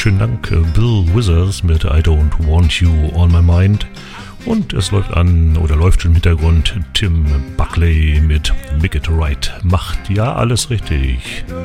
schönen Dank Bill Withers mit I Don't Want You On My Mind. Und es läuft schon im Hintergrund Tim Buckley mit Make It Right. Macht ja alles richtig.